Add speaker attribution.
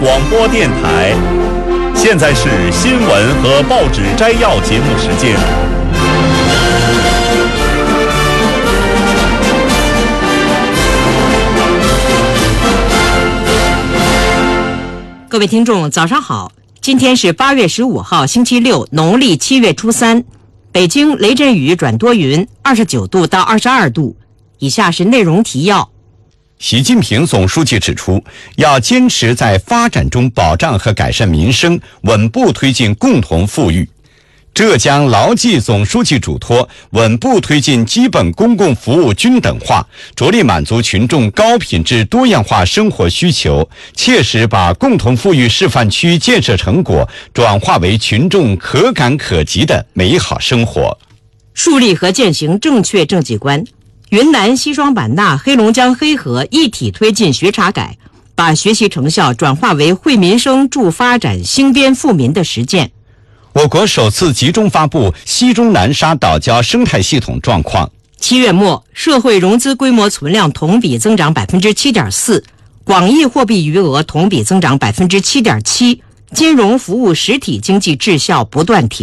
Speaker 1: 广播电台，现在是新闻和报纸摘要节目时间。
Speaker 2: 各位听众，早上好！今天是8月15号，星期六，农历7月初3。北京雷阵雨转多云，29度到22度。以下是内容提要。
Speaker 3: 习近平总书记指出，要坚持在发展中保障和改善民生，稳步推进共同富裕。浙江牢记总书记嘱托，稳步推进基本公共服务均等化，着力满足群众高品质多样化生活需求，切实把共同富裕示范区建设成果转化为群众可感可及的美好生活。
Speaker 2: 树立和践行正确政绩观。云南西双版纳、黑龙江黑河一体推进学查改，把学习成效转化为惠民生、助发展、兴边富民的实践。
Speaker 3: 我国首次集中发布西中南沙岛礁生态系统状况。
Speaker 2: 7月末，社会融资规模存量同比增长 7.4%， 广义货币余额同比增长 7.7%， 金融服务实体经济质效不断提